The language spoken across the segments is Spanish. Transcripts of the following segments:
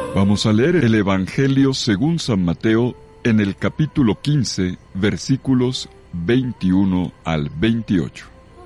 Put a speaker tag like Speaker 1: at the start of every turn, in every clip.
Speaker 1: Vamos a leer el Evangelio según San Mateo en el capítulo 15, versículos 21 al 28.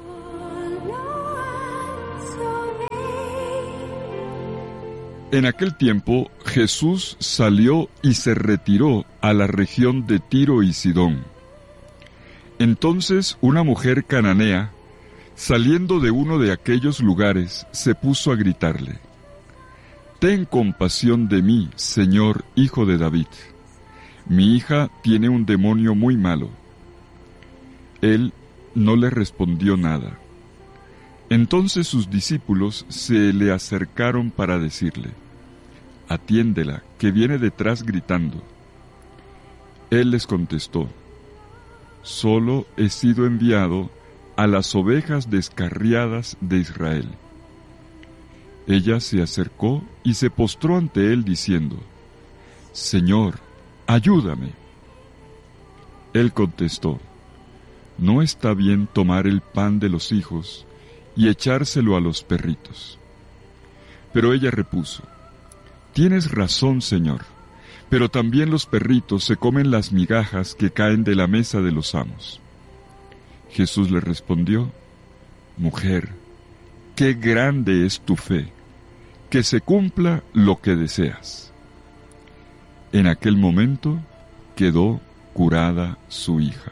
Speaker 1: En aquel tiempo Jesús salió y se retiró a la región de Tiro y Sidón. Entonces una mujer cananea, saliendo de uno de aquellos lugares, se puso a gritarle: «Ten compasión de mí, Señor, Hijo de David. Mi hija tiene un demonio muy malo». Él no le respondió nada. Entonces sus discípulos se le acercaron para decirle: «Atiéndela, que viene detrás gritando». Él les contestó: «Solo he sido enviado a las ovejas descarriadas de Israel». Ella se acercó y se postró ante él diciendo: «Señor, ayúdame». Él contestó: «No está bien tomar el pan de los hijos y echárselo a los perritos». Pero ella repuso: «Tienes razón, Señor, pero también los perritos se comen las migajas que caen de la mesa de los amos». Jesús le respondió: «Mujer, qué grande es tu fe, que se cumpla lo que deseas». En aquel momento quedó curada su hija.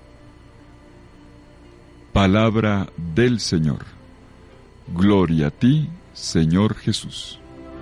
Speaker 1: Palabra del Señor. Gloria a ti, Señor Jesús.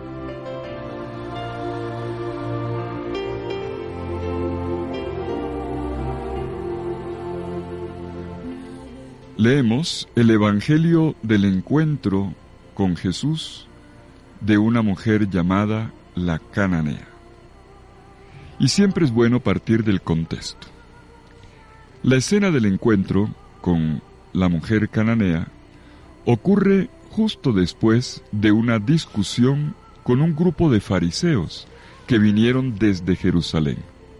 Speaker 1: Leemos el Evangelio del encuentro con Jesús de una mujer llamada la cananea. Y siempre es bueno partir del contexto. La escena del encuentro con la mujer cananea ocurre justo después de una discusión con un grupo de fariseos que vinieron desde Jerusalén.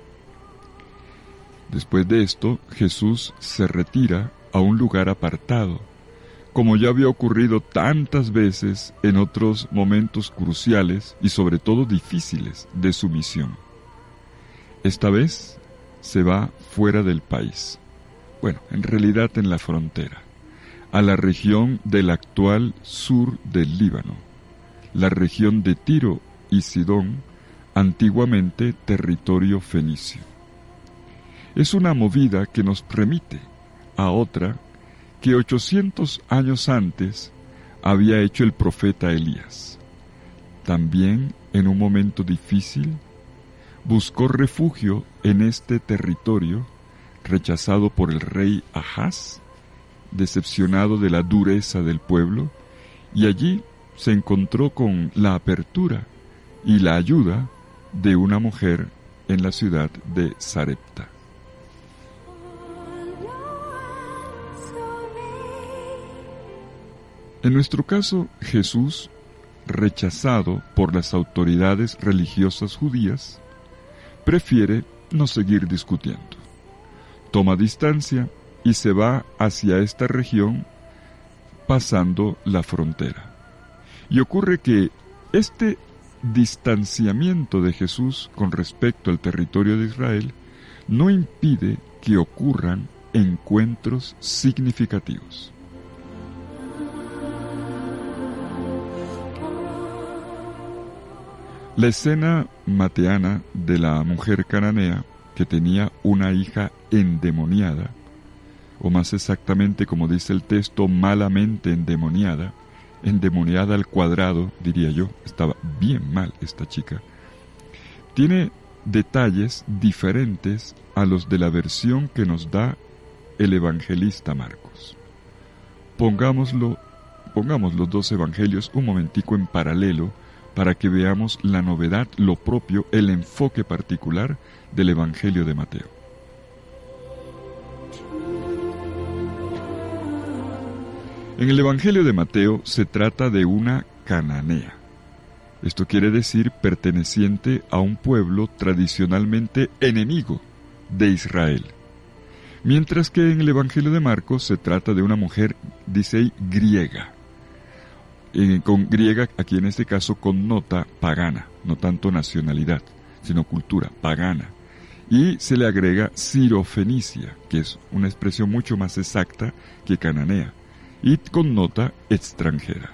Speaker 1: Después de esto, Jesús se retira a un lugar apartado, como ya había ocurrido tantas veces en otros momentos cruciales y sobre todo difíciles de su misión. Esta vez se va fuera del país, bueno, en realidad en la frontera, a la región del actual sur del Líbano, la región de Tiro y Sidón, antiguamente territorio fenicio. Es una movida que nos remite a otra que 800 años antes había hecho el profeta Elías. También, en un momento difícil, buscó refugio en este territorio, rechazado por el rey Ahaz, decepcionado de la dureza del pueblo, y allí se encontró con la apertura y la ayuda de una mujer en la ciudad de Sarepta. En nuestro caso, Jesús, rechazado por las autoridades religiosas judías, prefiere no seguir discutiendo. Toma distancia y se va hacia esta región pasando la frontera. Y ocurre que este distanciamiento de Jesús con respecto al territorio de Israel no impide que ocurran encuentros significativos. La escena mateana de la mujer cananea que tenía una hija endemoniada, o más exactamente, como dice el texto, malamente endemoniada al cuadrado, diría yo, estaba bien mal esta chica, tiene detalles diferentes a los de la versión que nos da el evangelista Marcos. Pongamos los dos evangelios un momentico en paralelo para que veamos la novedad, lo propio, el enfoque particular del Evangelio de Mateo. En el Evangelio de Mateo se trata de una cananea. Esto quiere decir perteneciente a un pueblo tradicionalmente enemigo de Israel. Mientras que en el Evangelio de Marcos se trata de una mujer, dice ahí, griega. Con griega, aquí en este caso, connota pagana, no tanto nacionalidad, sino cultura pagana. Y se le agrega sirofenicia, que es una expresión mucho más exacta que cananea, y connota extranjera.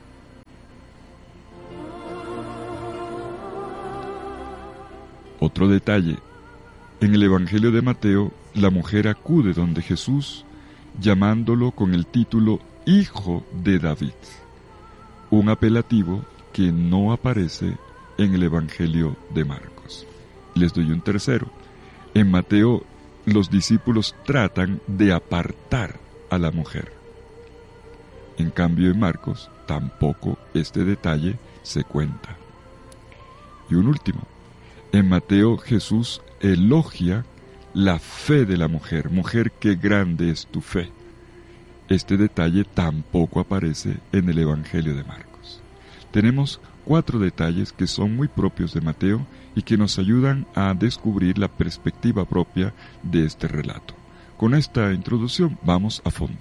Speaker 1: Otro detalle: en el Evangelio de Mateo, la mujer acude donde Jesús, llamándolo con el título Hijo de David, un apelativo que no aparece en el Evangelio de Marcos. Les doy un tercero. En Mateo, los discípulos tratan de apartar a la mujer. En cambio, en Marcos, tampoco este detalle se cuenta. Y un último. En Mateo, Jesús elogia la fe de la mujer. Mujer, qué grande es tu fe. Este detalle tampoco aparece en el Evangelio de Marcos. Tenemos 4 detalles que son muy propios de Mateo y que nos ayudan a descubrir la perspectiva propia de este relato. Con esta introducción vamos a fondo.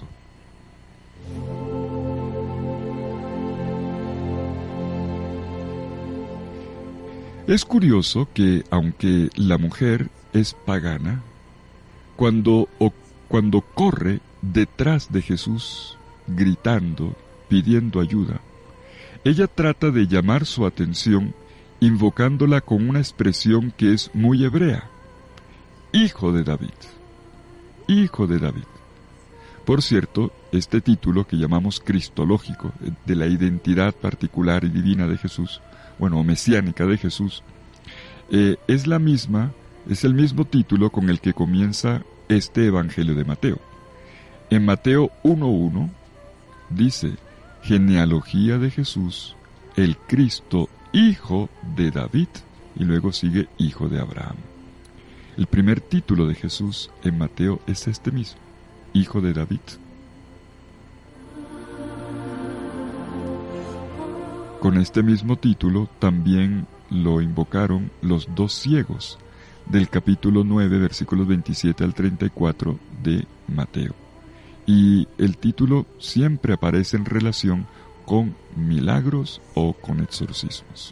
Speaker 1: Es curioso que, aunque la mujer es pagana, cuando corre detrás de Jesús, gritando, pidiendo ayuda, ella trata de llamar su atención, invocándola con una expresión que es muy hebrea: Hijo de David, Hijo de David. Por cierto, este título que llamamos cristológico, de la identidad particular y divina de Jesús, o mesiánica de Jesús, es el mismo título con el que comienza este Evangelio de Mateo. En Mateo 1:1 dice: genealogía de Jesús, el Cristo, hijo de David, y luego sigue hijo de Abraham. El primer título de Jesús en Mateo es este mismo: hijo de David. Con este mismo título también lo invocaron los 2 ciegos del capítulo 9, versículos 27 al 34 de Mateo. Y el título siempre aparece en relación con milagros o con exorcismos.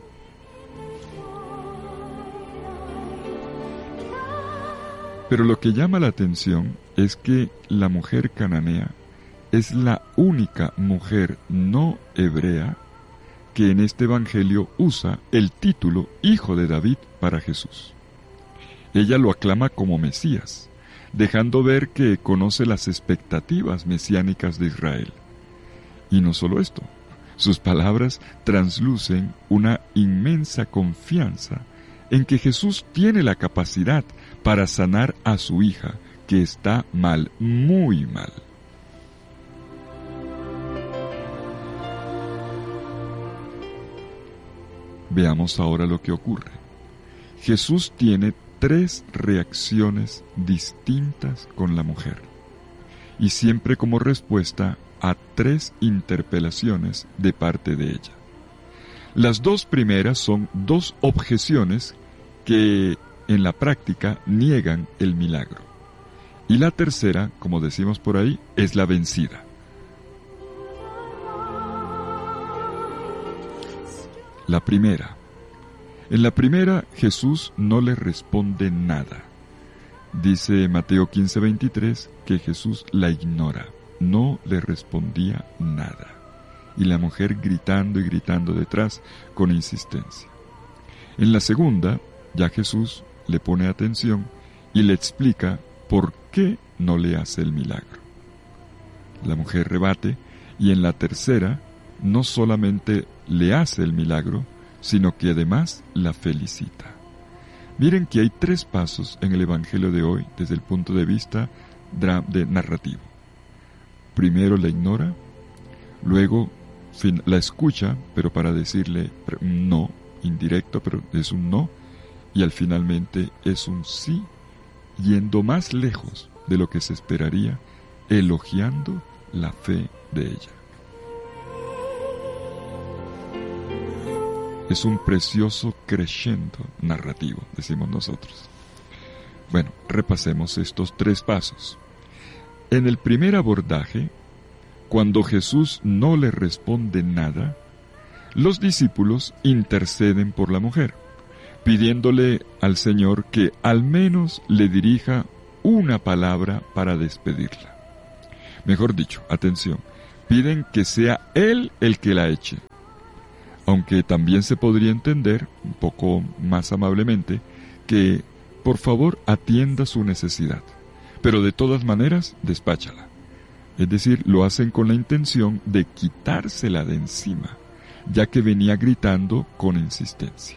Speaker 1: Pero lo que llama la atención es que la mujer cananea es la única mujer no hebrea que en este evangelio usa el título Hijo de David para Jesús. Ella lo aclama como Mesías, dejando ver que conoce las expectativas mesiánicas de Israel. Y no solo esto, sus palabras translucen una inmensa confianza en que Jesús tiene la capacidad para sanar a su hija, que está mal, muy mal. Veamos ahora lo que ocurre. Jesús tiene 3 reacciones distintas con la mujer, y siempre como respuesta a 3 interpelaciones de parte de ella. Las 2 primeras son 2 objeciones que en la práctica niegan el milagro, y la tercera, como decimos por ahí, es la vencida. La primera. En la primera, Jesús no le responde nada. Dice Mateo 15:23 que Jesús la ignora, no le respondía nada. Y la mujer gritando y gritando detrás con insistencia. En la segunda, ya Jesús le pone atención y le explica por qué no le hace el milagro. La mujer rebate, y en la tercera, no solamente le hace el milagro, sino que además la felicita. Miren que hay 3 pasos en el Evangelio de hoy desde el punto de vista narrativo. Primero la ignora, luego la escucha, pero para decirle un no, indirecto, pero es un no, y al finalmente es un sí, yendo más lejos de lo que se esperaría, elogiando la fe de ella. Es un precioso crescendo narrativo, decimos nosotros. Bueno, repasemos estos 3 pasos. En el primer abordaje, cuando Jesús no le responde nada, los discípulos interceden por la mujer, pidiéndole al Señor que al menos le dirija una palabra para despedirla. Mejor dicho, atención, piden que sea Él el que la eche. Aunque también se podría entender, un poco más amablemente, que por favor atienda su necesidad, pero de todas maneras despáchala. Es decir, lo hacen con la intención de quitársela de encima, ya que venía gritando con insistencia.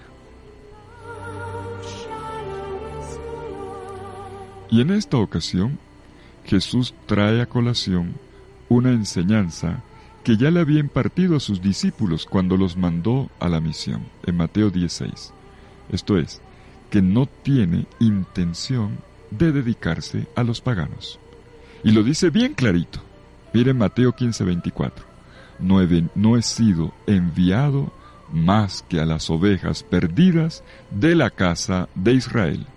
Speaker 1: Y en esta ocasión, Jesús trae a colación una enseñanza que ya le había impartido a sus discípulos cuando los mandó a la misión, en Mateo 16. Esto es, que no tiene intención de dedicarse a los paganos. Y lo dice bien clarito. Miren Mateo 15:24. No he sido enviado más que a las ovejas perdidas de la casa de Israel.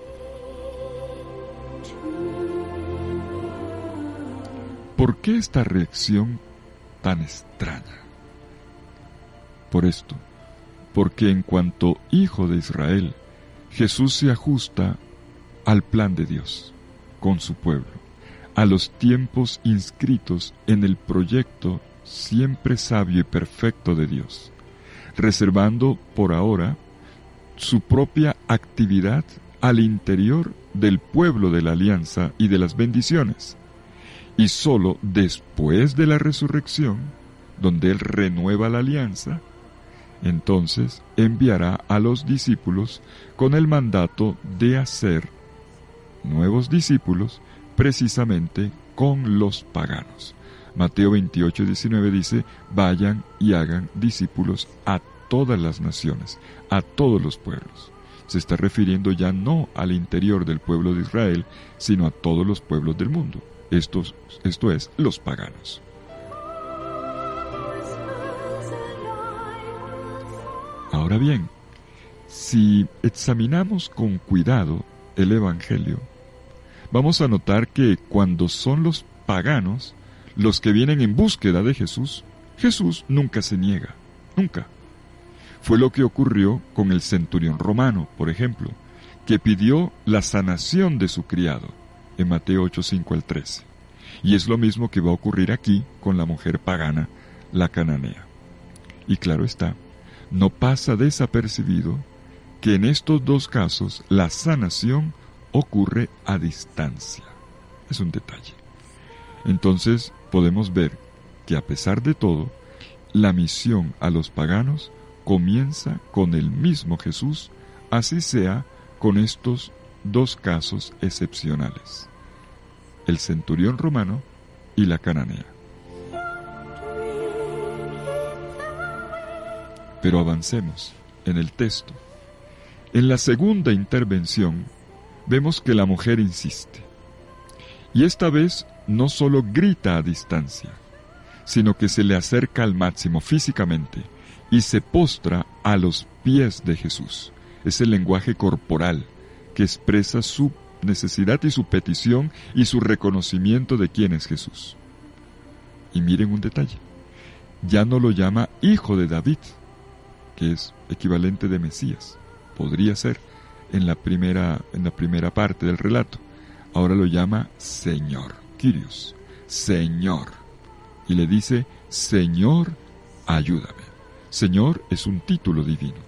Speaker 1: ¿Por qué esta reacción tan extraña? Por esto, porque en cuanto hijo de Israel, Jesús se ajusta al plan de Dios con su pueblo, a los tiempos inscritos en el proyecto siempre sabio y perfecto de Dios, reservando por ahora su propia actividad al interior del pueblo de la alianza y de las bendiciones. Y sólo después de la resurrección, donde Él renueva la alianza, entonces enviará a los discípulos con el mandato de hacer nuevos discípulos precisamente con los paganos. Mateo 28:19 dice, vayan y hagan discípulos a todas las naciones, a todos los pueblos. Se está refiriendo ya no al interior del pueblo de Israel, sino a todos los pueblos del mundo. Esto es, los paganos. Ahora bien, si examinamos con cuidado el Evangelio, vamos a notar que cuando son los paganos los que vienen en búsqueda de Jesús, Jesús nunca se niega, nunca. Fue lo que ocurrió con el centurión romano, por ejemplo, que pidió la sanación de su criado, en Mateo 8:5-13. Y es lo mismo que va a ocurrir aquí con la mujer pagana, la cananea. Y claro está, no pasa desapercibido que en estos dos casos la sanación ocurre a distancia. Es un detalle. Entonces podemos ver que a pesar de todo, la misión a los paganos comienza con el mismo Jesús, así sea con estos dos casos excepcionales: el centurión romano y la cananea. Pero avancemos en el texto. En la segunda intervención vemos que la mujer insiste. Y esta vez no solo grita a distancia, sino que se le acerca al máximo físicamente y se postra a los pies de Jesús. Es el lenguaje corporal que expresa su necesidad y su petición y su reconocimiento de quién es Jesús. Y miren un detalle, ya no lo llama hijo de David, que es equivalente de Mesías, podría ser en la primera parte del relato. Ahora lo llama Señor, Kyrios, Señor, y le dice, Señor, ayúdame. Señor es un título divino.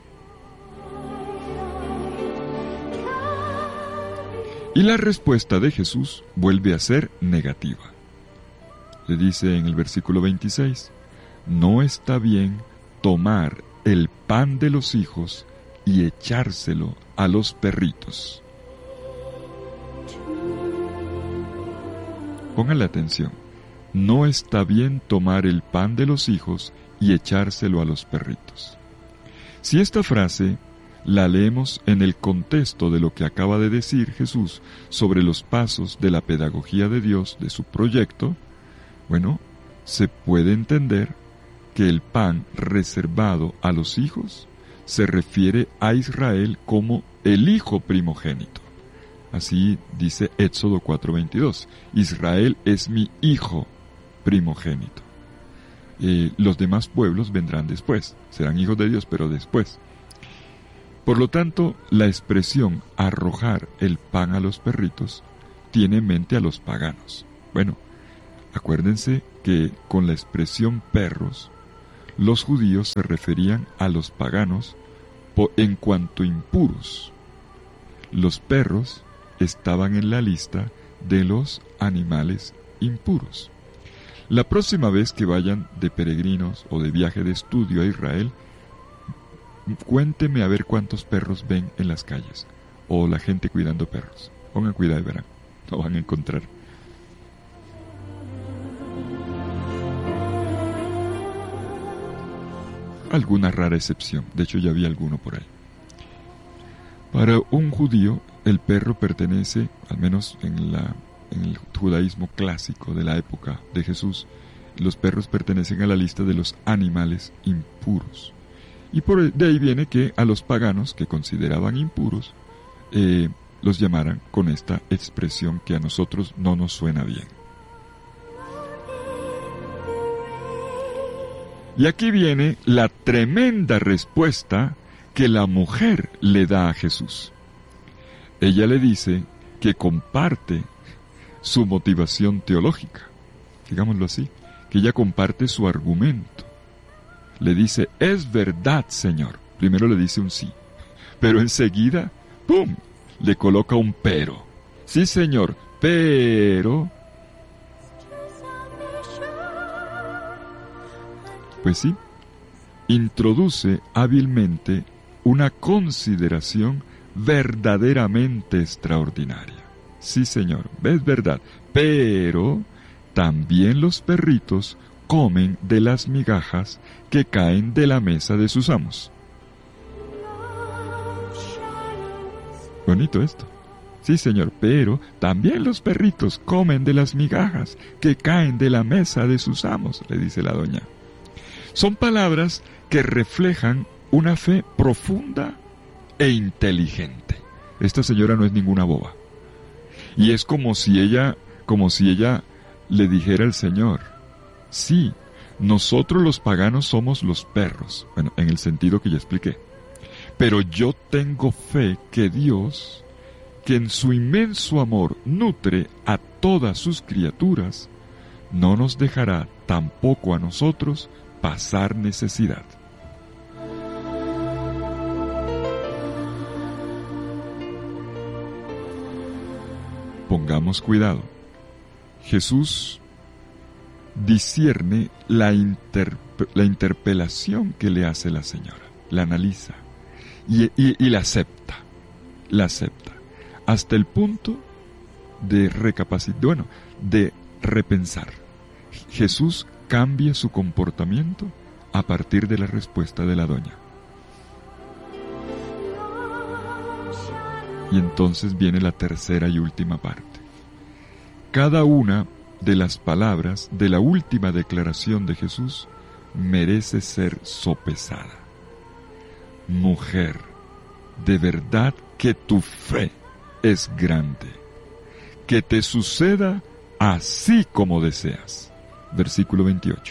Speaker 1: Y la respuesta de Jesús vuelve a ser negativa. Le dice en el versículo 26, no está bien tomar el pan de los hijos y echárselo a los perritos. Pónganle atención, no está bien tomar el pan de los hijos y echárselo a los perritos. Si esta frase la leemos en el contexto de lo que acaba de decir Jesús sobre los pasos de la pedagogía de Dios de su proyecto, bueno, se puede entender que el pan reservado a los hijos se refiere a Israel como el hijo primogénito. Así dice Éxodo 4:22, Israel es mi hijo primogénito. Los demás pueblos vendrán después, serán hijos de Dios, pero después. Por lo tanto, la expresión arrojar el pan a los perritos tiene en mente a los paganos. Bueno, acuérdense que con la expresión perros, los judíos se referían a los paganos en cuanto impuros. Los perros estaban en la lista de los animales impuros. La próxima vez que vayan de peregrinos o de viaje de estudio a Israel, cuénteme a ver cuántos perros ven en las calles, o la gente cuidando perros. Pongan cuidado y verán, lo van a encontrar. Alguna rara excepción, de hecho ya había alguno por ahí. Para un judío, el perro pertenece, al menos en el judaísmo clásico de la época de Jesús, los perros pertenecen a la lista de los animales impuros. Y de ahí viene que a los paganos que consideraban impuros, los llamaran con esta expresión que a nosotros no nos suena bien. Y aquí viene la tremenda respuesta que la mujer le da a Jesús. Ella le dice que comparte su motivación teológica, digámoslo así, que ella comparte su argumento. Le dice, es verdad, Señor. Primero le dice un sí, pero enseguida, ¡pum!, le coloca un pero. Sí, Señor, pero... Pues sí, introduce hábilmente una consideración verdaderamente extraordinaria. Sí, Señor, es verdad, pero también los perritos comen de las migajas que caen de la mesa de sus amos. Bonito esto. Sí, Señor, pero también los perritos comen de las migajas que caen de la mesa de sus amos, le dice la doña. Son palabras que reflejan una fe profunda e inteligente. Esta señora no es ninguna boba. Y es como si ella le dijera al Señor, sí, nosotros los paganos somos los perros, bueno, en el sentido que ya expliqué, pero yo tengo fe que Dios, que en su inmenso amor nutre a todas sus criaturas, no nos dejará tampoco a nosotros pasar necesidad. Pongamos cuidado. Jesús discierne la interpelación que le hace la señora, la analiza y la acepta, hasta el punto de de repensar. Jesús cambia su comportamiento a partir de la respuesta de la doña. Y entonces viene la tercera y última parte. Cada una de las palabras de la última declaración de Jesús merece ser sopesada. Mujer, de verdad que tu fe es grande. Que te suceda así como deseas. Versículo 28.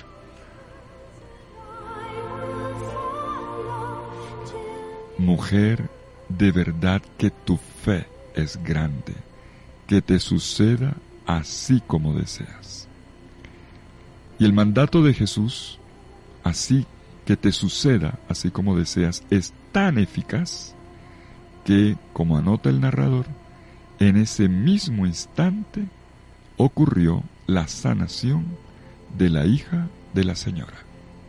Speaker 1: Mujer, de verdad que tu fe es grande, que te suceda así como deseas. Y el mandato de Jesús, así que te suceda así como deseas, es tan eficaz que, como anota el narrador, en ese mismo instante ocurrió la sanación de la hija de la señora.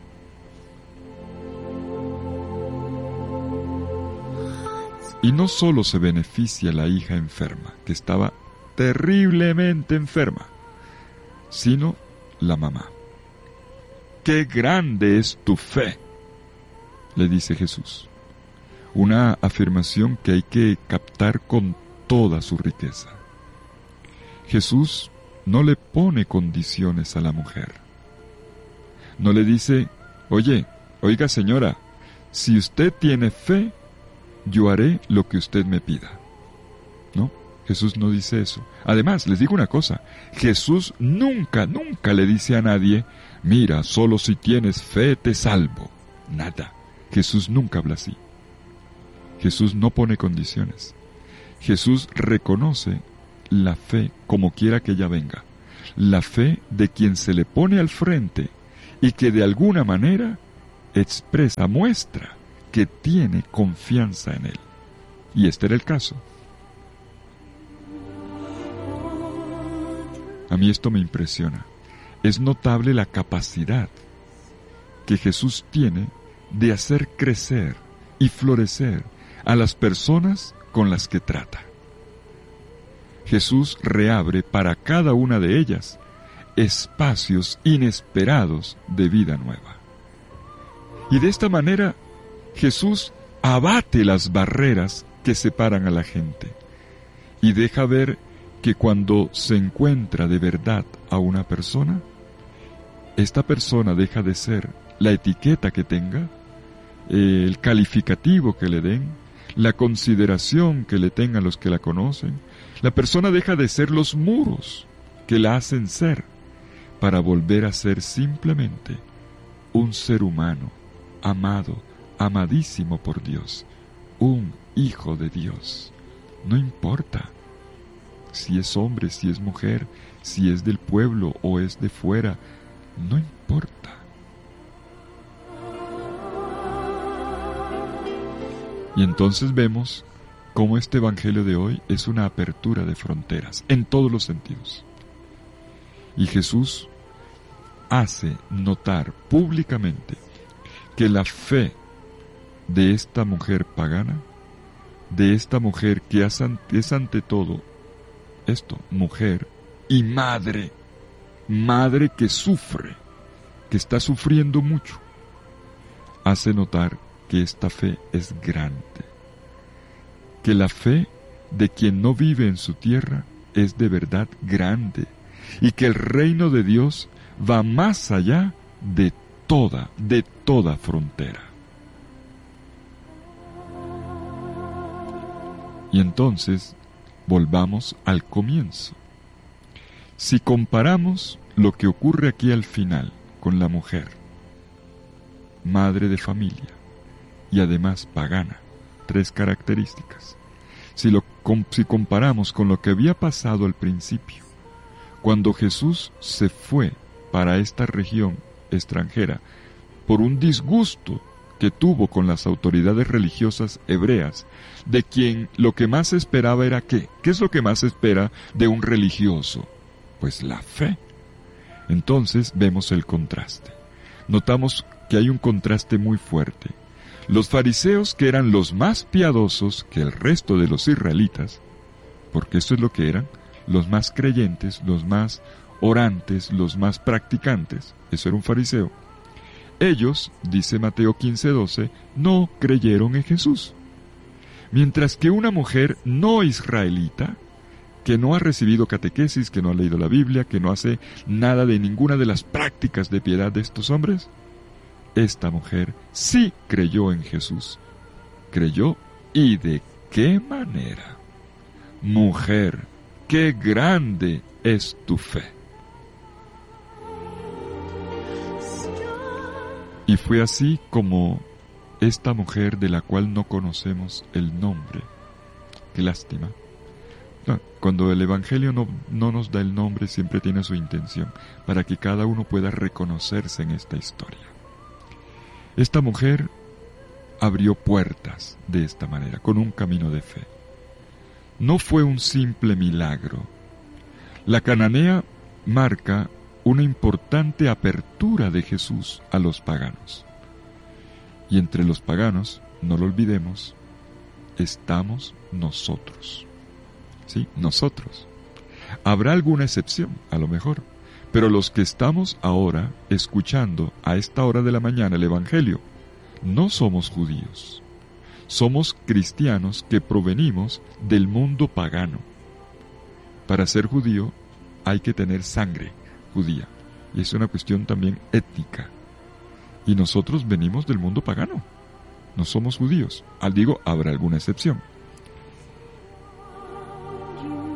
Speaker 1: Y no solo se beneficia la hija enferma, que estaba terriblemente enferma, sino la mamá. ¡Qué grande es tu fe!, le dice Jesús. Una afirmación que hay que captar con toda su riqueza. Jesús no le pone condiciones a la mujer. No le dice, oiga señora, si usted tiene fe, yo haré lo que usted me pida. No, Jesús no dice eso. Además, les digo una cosa, Jesús nunca le dice a nadie, mira, solo si tienes fe te salvo. Nada. Jesús nunca habla así. Jesús no pone condiciones. Jesús reconoce la fe como quiera que ella venga. La fe de quien se le pone al frente y que de alguna manera expresa, muestra que tiene confianza en él. Y este era el caso. A mí esto me impresiona. Es notable la capacidad que Jesús tiene de hacer crecer y florecer a las personas con las que trata. Jesús reabre para cada una de ellas espacios inesperados de vida nueva. Y de esta manera, Jesús abate las barreras que separan a la gente y deja ver que cuando se encuentra de verdad a una persona, esta persona deja de ser la etiqueta que tenga, el calificativo que le den, la consideración que le tengan los que la conocen. La persona deja de ser los muros que la hacen ser, para volver a ser simplemente un ser humano, amado, amadísimo por Dios, un hijo de Dios. No importa si es hombre, si es mujer, si es del pueblo o es de fuera, no importa. Y entonces vemos cómo este evangelio de hoy es una apertura de fronteras, en todos los sentidos. Y Jesús hace notar públicamente que la fe de esta mujer pagana, de esta mujer que es ante todo esto, mujer y madre que sufre, que está sufriendo mucho, hace notar que esta fe es grande, que la fe de quien no vive en su tierra es de verdad grande, y que el reino de Dios va más allá de toda frontera. Y entonces, volvamos al comienzo. Si comparamos lo que ocurre aquí al final con la mujer, madre de familia y además pagana, 3 características. Si comparamos con lo que había pasado al principio, cuando Jesús se fue para esta región extranjera por un disgusto que tuvo con las autoridades religiosas hebreas, de quien lo que más esperaba era ¿qué? ¿Qué es lo que más espera de un religioso? Pues la fe. Entonces vemos el contraste. Notamos que hay un contraste muy fuerte. Los fariseos, que eran los más piadosos que el resto de los israelitas, porque eso es lo que eran, los más creyentes, los más orantes, los más practicantes, eso era un fariseo. Ellos, dice Mateo 15:12, no creyeron en Jesús. Mientras que una mujer no israelita, que no ha recibido catequesis, que no ha leído la Biblia, que no hace nada de ninguna de las prácticas de piedad de estos hombres, esta mujer sí creyó en Jesús. Creyó, ¿y de qué manera? Mujer, qué grande es tu fe. Y fue así como esta mujer, de la cual no conocemos el nombre, qué lástima. Cuando el Evangelio no nos da el nombre, siempre tiene su intención, para que cada uno pueda reconocerse en esta historia. Esta mujer abrió puertas de esta manera, con un camino de fe. No fue un simple milagro. La cananea marca una importante apertura de Jesús a los paganos. Y entre los paganos, no lo olvidemos, estamos nosotros. ¿Sí? Nosotros. Habrá alguna excepción, a lo mejor, pero los que estamos ahora escuchando a esta hora de la mañana el Evangelio, no somos judíos. Somos cristianos que provenimos del mundo pagano. Para ser judío hay que tener sangre judía, y es una cuestión también étnica. Y nosotros venimos del mundo pagano, no somos judíos. Habrá alguna excepción.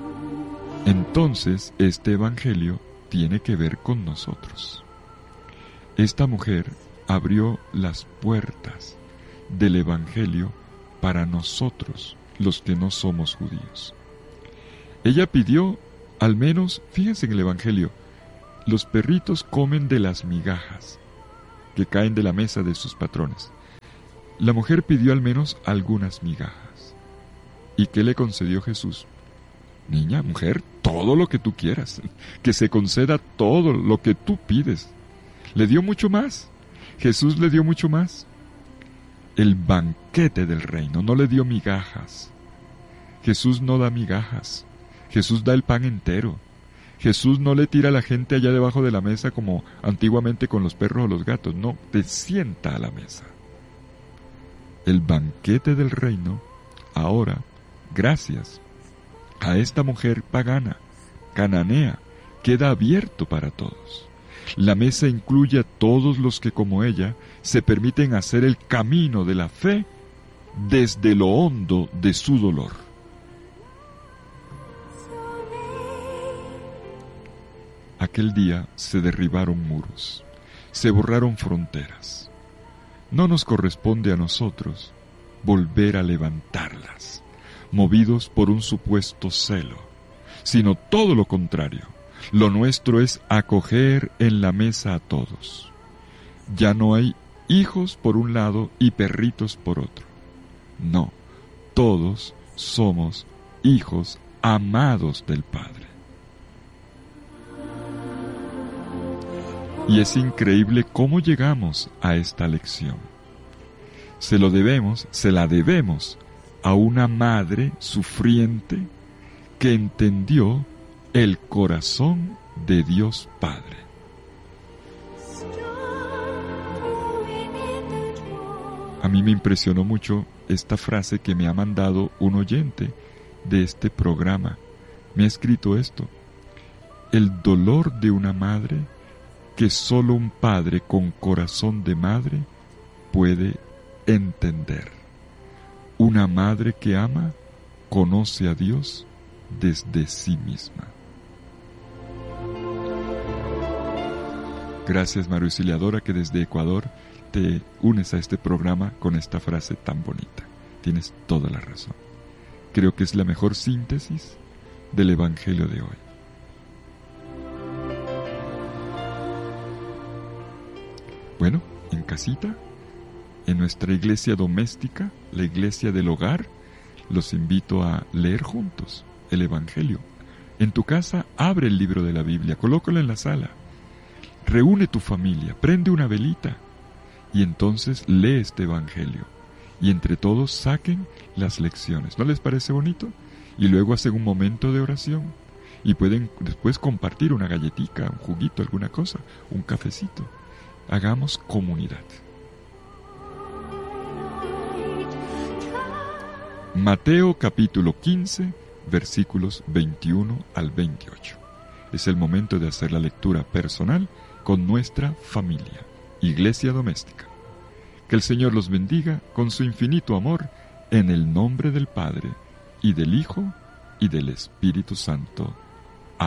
Speaker 1: Entonces, este evangelio tiene que ver con nosotros. Esta mujer abrió las puertas del evangelio para nosotros, los que no somos judíos. Ella pidió, al menos, fíjense en el evangelio, los perritos comen de las migajas que caen de la mesa de sus patrones. La mujer pidió al menos algunas migajas. ¿Y qué le concedió Jesús? Niña, mujer, todo lo que tú quieras, que se conceda todo lo que tú pides. Le dio mucho más. Jesús le dio mucho más. El banquete del reino, no le dio migajas. Jesús no da migajas. Jesús da el pan entero. Jesús no le tira a la gente allá debajo de la mesa como antiguamente con los perros o los gatos. No, te sienta a la mesa. El banquete del reino, ahora, gracias a esta mujer pagana, cananea, queda abierto para todos. La mesa incluye a todos los que como ella se permiten hacer el camino de la fe desde lo hondo de su dolor. Aquel día se derribaron muros, se borraron fronteras. No nos corresponde a nosotros volver a levantarlas, movidos por un supuesto celo, sino todo lo contrario. Lo nuestro es acoger en la mesa a todos. Ya no hay hijos por un lado y perritos por otro. No, todos somos hijos amados del Padre. Y es increíble cómo llegamos a esta lección. Se la debemos a una madre sufriente que entendió el corazón de Dios Padre. A mí me impresionó mucho esta frase que me ha mandado un oyente de este programa. Me ha escrito esto: el dolor de una madre que solo un padre con corazón de madre puede entender. Una madre que ama conoce a Dios desde sí misma. Gracias, María Auxiliadora, que desde Ecuador te unes a este programa con esta frase tan bonita. Tienes toda la razón. Creo que es la mejor síntesis del Evangelio de hoy. Bueno, en casita, en nuestra iglesia doméstica, la iglesia del hogar, los invito a leer juntos el Evangelio. En tu casa, abre el libro de la Biblia, colócalo en la sala. Reúne tu familia, prende una velita y entonces lee este Evangelio. Y entre todos saquen las lecciones. ¿No les parece bonito? Y luego hacen un momento de oración. Y pueden después compartir una galletita, un juguito, alguna cosa, un cafecito. Hagamos comunidad. Mateo capítulo 15, versículos 21 al 28. Es el momento de hacer la lectura personal con nuestra familia, iglesia doméstica. Que el Señor los bendiga con su infinito amor, en el nombre del Padre, y del Hijo, y del Espíritu Santo.